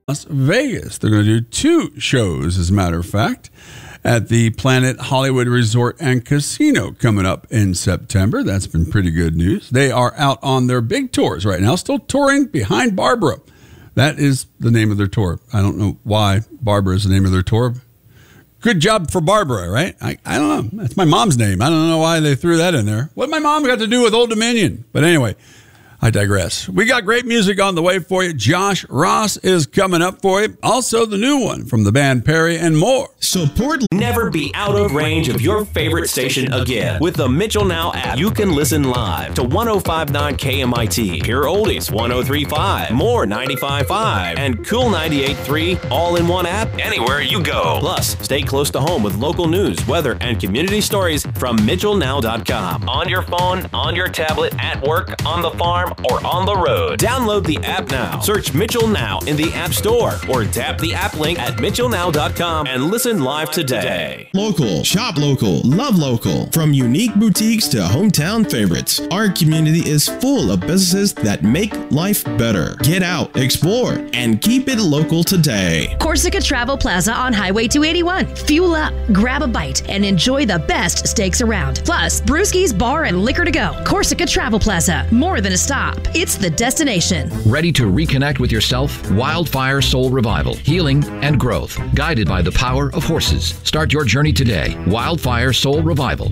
Las Vegas. They're going to do 2 shows, as a matter of fact, at the Planet Hollywood Resort and Casino coming up in September. That's been pretty good news. They are out on their big tours right now, still touring behind Barbara. That is the name of their tour. I don't know why Barbara is the name of their tour. Good job for Barbara, right? I don't know. That's my mom's name. I don't know why they threw that in there. What my mom got to do with Old Dominion? But anyway, I digress. We got great music on the way for you. Josh Ross is coming up for you. Also, the new one from the band Perry and more. Support. Never be out of range of your favorite station again. With the Mitchell Now app, you can listen live to 105.9 KMIT, Pure Oldies 103.5, More 95.5, and Cool 98.3, all in one app anywhere you go. Plus, stay close to home with local news, weather, and community stories from MitchellNow.com. On your phone, on your tablet, at work, on the farm, or on the road. Download the app now. Search Mitchell Now in the App Store or tap the app link at MitchellNow.com and listen live today. Local, shop local, love local. From unique boutiques to hometown favorites, our community is full of businesses that make life better. Get out, explore, and keep it local today. Corsica Travel Plaza on Highway 281. Fuel up, grab a bite, and enjoy the best steaks around. Plus, Brewski's Bar and Liquor to Go. Corsica Travel Plaza. More than a stop. It's the destination. Ready to reconnect with yourself? Wildfire Soul Revival, healing and growth, guided by the power of horses. Start your journey today. Wildfire Soul Revival,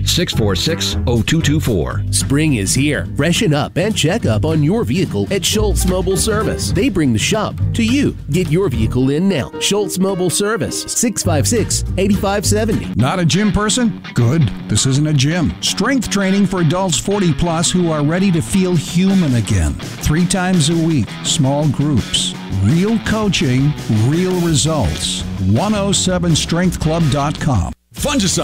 646-0224. Spring is here. Freshen up and check up on your vehicle at Schultz Mobile Service. They bring the shop to you. Get your vehicle in now. Schultz Mobile Service, 656-8570. Not a gym person? Good. This isn't a gym. Strength training for adults 40 plus who are ready to feel human again. 3 times a week, small groups. Real coaching, real results. 107strengthclub.com. Fungicide